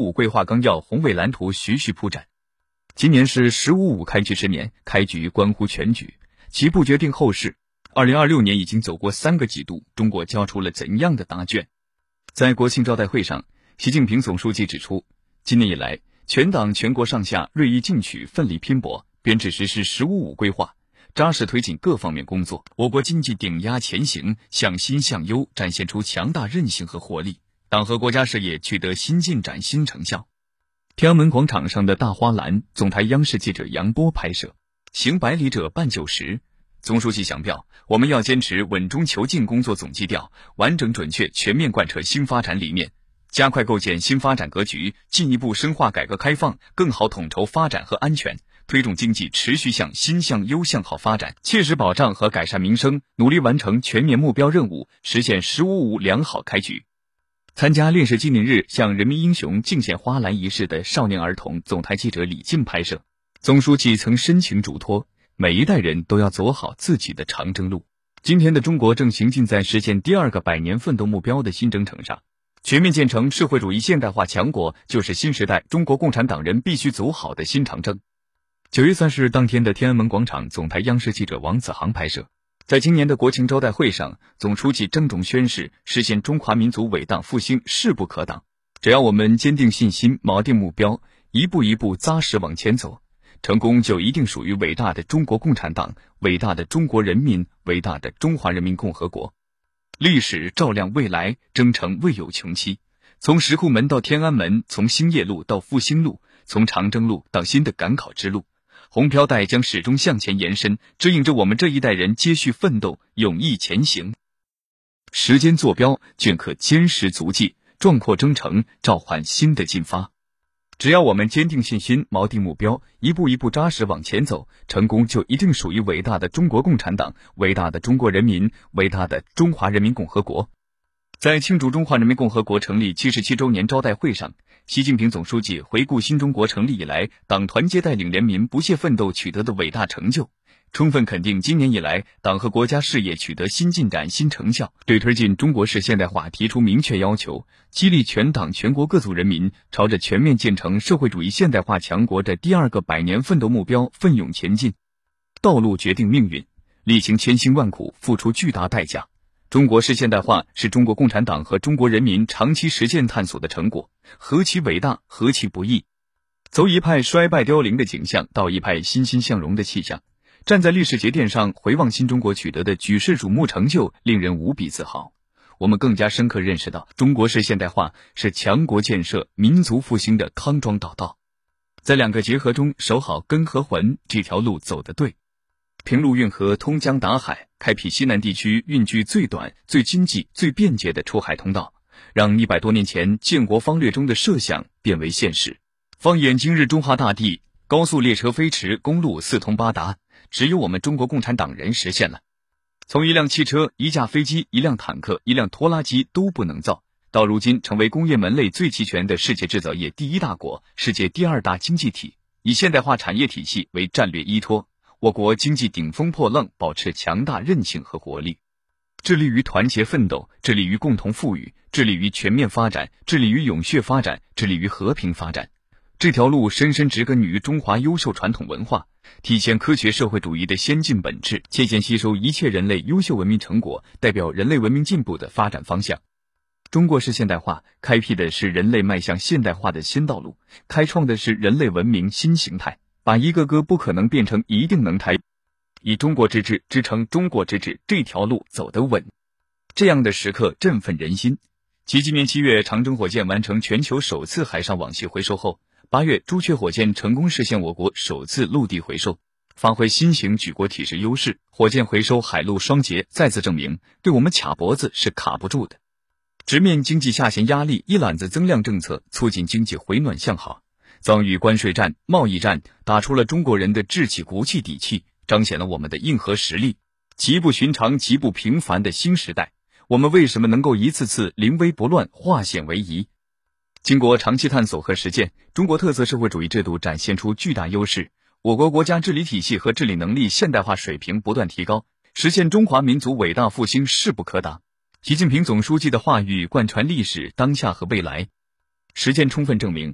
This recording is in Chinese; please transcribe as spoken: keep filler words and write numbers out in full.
五”规划纲要宏伟蓝图徐徐铺展。今年是“十五五”开局之年，开局关乎全局，起步决定后事。二零二六年已经走过三个季度，中国交出了怎样的答卷？在国庆招待会上，习近平总书记指出，今年以来，全党全国上下锐意进取，奋力拼搏，编制实施“十五五”规划，扎实推进各方面工作，我国经济顶压前行，向新向优，展现出强大韧性和活力，党和国家事业取得新进展、新成效。天安门广场上的大花篮，总台央视记者杨波拍摄。行百里者半九十。总书记强调，我们要坚持稳中求进工作总基调，完整准确全面贯彻新发展理念，加快构建新发展格局，进一步深化改革开放，更好统筹发展和安全，推动经济持续向新向优向好发展，切实保障和改善民生，努力完成全面目标任务，实现“十五五”良好开局。参加烈士纪念日向人民英雄敬献花篮仪式的少年儿童，总台记者李静拍摄。总书记曾深情嘱托，每一代人都要走好自己的长征路。今天的中国正行进在实现第二个百年奋斗目标的新征程上，全面建成社会主义现代化强国，就是新时代中国共产党人必须走好的新长征。九月三十日当天的天安门广场，总台央视记者王子航拍摄。在今年的国庆招待会上，总书记郑重宣示，实现中华民族伟大复兴势不可挡。只要我们坚定信心，锚定目标，一步一步扎实往前走，成功就一定属于伟大的中国共产党、伟大的中国人民、伟大的中华人民共和国。历史照亮未来，征程未有穷期。从石库门到天安门，从兴业路到复兴路，从长征路到新的赶考之路，红飘带将始终向前延伸，指引着我们这一代人接续奋斗，勇毅前行。时间坐标，镌刻坚实足迹，壮阔征程，召唤新的进发。只要我们坚定信心，锚定目标，一步一步扎实往前走，成功就一定属于伟大的中国共产党、伟大的中国人民、伟大的中华人民共和国。在庆祝中华人民共和国成立七十七周年招待会上，习近平总书记回顾新中国成立以来党团结带领人民不懈奋斗取得的伟大成就，充分肯定今年以来党和国家事业取得新进展、新成效，对推进中国式现代化提出明确要求，激励全党全国各族人民朝着全面建成社会主义现代化强国的第二个百年奋斗目标奋勇前进。道路决定命运，历经千辛万苦，付出巨大代价。中国式现代化是中国共产党和中国人民长期实践探索的成果，何其伟大，何其不易！从一派衰败凋零的景象到一派欣欣向荣的气象，站在历史节点上回望新中国取得的举世瞩目成就，令人无比自豪。我们更加深刻认识到，中国式现代化是强国建设、民族复兴的康庄大道。在两个结合中守好根和魂，这条路走得对。平陆运河通江达海，开辟西南地区运距最短、最经济、最便捷的出海通道，让一百多年前建国方略中的设想变为现实。放眼今日中华大地，高速列车飞驰，公路四通八达，只有我们中国共产党人实现了。从一辆汽车、一架飞机、一辆坦克、一辆拖拉机都不能造，到如今成为工业门类最齐全的世界制造业第一大国、世界第二大经济体，以现代化产业体系为战略依托，我国经济顶风破浪，保持强大韧性和活力，致力于团结奋斗，致力于共同富裕，致力于全面发展，致力于永续发展，致力于和平发展。这条路深深植根于中华优秀传统文化，体现科学社会主义的先进本质，借鉴吸收一切人类优秀文明成果，代表人类文明进步的发展方向。中国式现代化开辟的是人类迈向现代化的新道路，开创的是人类文明新形态，把一个个不可能变成一定能台，以中国之治支撑中国之治，这条路走得稳。这样的时刻振奋人心。继今年七月长征火箭完成全球首次海上网系回收后，八月朱雀火箭成功实现我国首次陆地回收，发挥新型举国体制优势，火箭回收海陆双捷，再次证明对我们卡脖子是卡不住的。直面经济下行压力，一揽子增量政策促进经济回暖向好，遭遇关税战、贸易战，打出了中国人的志气、骨气、底气，彰显了我们的硬核实力。极不寻常、极不平凡的新时代，我们为什么能够一次次临危不乱、化险为夷？经过长期探索和实践，中国特色社会主义制度展现出巨大优势，我国国家治理体系和治理能力现代化水平不断提高，实现中华民族伟大复兴势不可挡。习近平总书记的话语贯穿历史、当下和未来，实践充分证明